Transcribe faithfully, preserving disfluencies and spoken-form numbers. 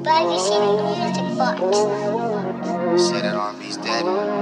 But have you seen the music box? Say that R and B's dead.